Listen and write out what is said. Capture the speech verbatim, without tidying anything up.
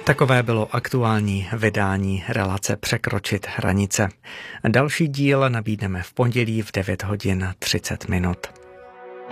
Takové bylo aktuální vydání relace Překročit hranice. Další díl nabídneme v pondělí v devět hodin třicet minut.